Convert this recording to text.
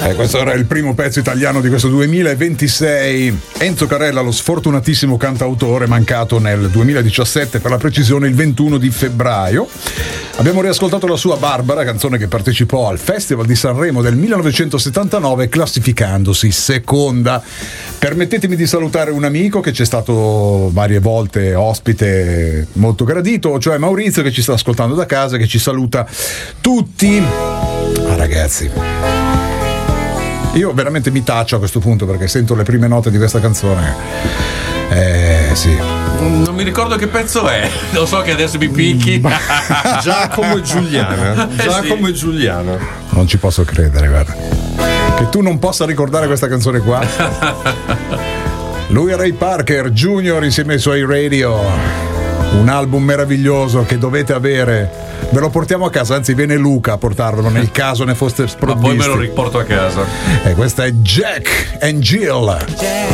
Questo era il primo pezzo italiano di questo 2026. Enzo Carella, lo sfortunatissimo cantautore, mancato nel 2017, per la precisione il 21 di febbraio. Abbiamo riascoltato la sua Barbara, canzone che partecipò al Festival di Sanremo del 1979, classificandosi seconda. Permettetemi di salutare un amico che c'è stato varie volte ospite molto gradito, cioè Maurizio, che ci sta ascoltando da casa, che ci saluta tutti. Ragazzi, io veramente mi taccio a questo punto perché sento le prime note di questa canzone. Sì. Non mi ricordo che pezzo è. Lo so che adesso mi picchi. Giacomo e Giuliana. Giacomo e Giuliana. Non ci posso credere, guarda, che tu non possa ricordare questa canzone qua. Lui è Ray Parker Jr. insieme ai suoi Radio. Un album meraviglioso che dovete avere. Ve lo portiamo a casa, anzi viene Luca a portarvelo nel caso ne foste sprovvisti. Ma poi me lo riporto a casa. E questa è Jack and Jill.